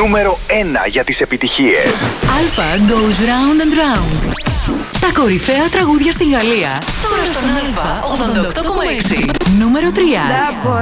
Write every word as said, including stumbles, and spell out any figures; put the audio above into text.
νούμερο ένα για τις επιτυχίες. Alpha goes round and round. Τα κορυφαία τραγούδια στη Γαλλία. Τώρα στον Alpha ογδόντα οκτώ κόμμα έξι. Νούμερο τρία.